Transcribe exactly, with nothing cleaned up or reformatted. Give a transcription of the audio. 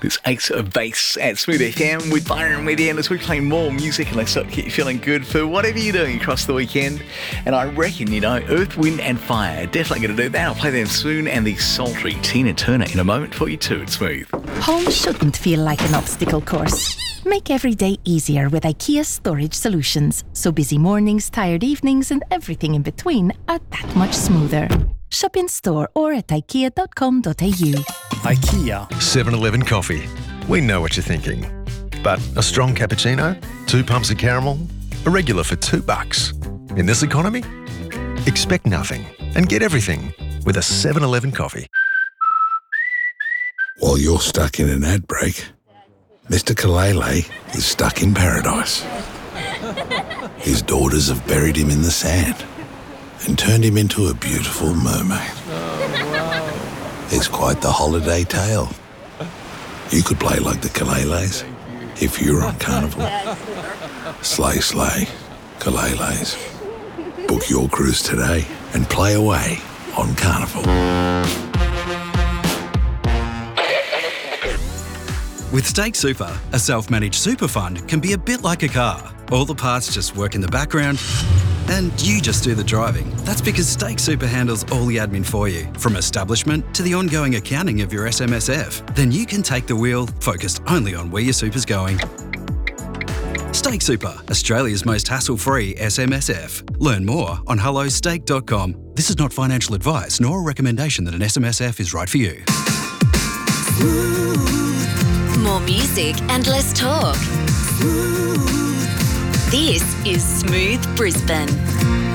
This Ace of Base at Smooth F M with Byron with you, and as we play more music and let's start to get you feeling good for whatever you're doing across the weekend. And I reckon, you know, Earth, Wind and Fire are definitely going to do that. I'll play them soon, and the sultry Tina Turner in a moment for you too at Smooth. Home shouldn't feel like an obstacle course. Make every day easier with IKEA Storage Solutions, so busy mornings, tired evenings and everything in between are that much smoother. Shop in store or at ikea dot com dot a u. IKEA. seven eleven Coffee. We know what you're thinking. But a strong cappuccino? Two pumps of caramel? A regular for two bucks. In this economy? Expect nothing and get everything with a seven eleven Coffee. While you're stuck in an ad break, Mister Kalele is stuck in paradise. His daughters have buried him in the sand and turned him into a beautiful mermaid. It's quite the holiday tale. You could play like the Kaleles if you were on Carnival. Slay, slay, Kaleles. Book your cruise today and play away on Carnival. With Stake Super, a self-managed super fund can be a bit like a car. All the parts just work in the background and you just do the driving. That's because Stake Super handles all the admin for you, from establishment to the ongoing accounting of your S M S F. Then you can take the wheel, focused only on where your super's going. Stake Super, Australia's most hassle-free S M S F. Learn more on hello stake dot com. This is not financial advice nor a recommendation that an S M S F is right for you. More music and less talk. This is Smooth Brisbane.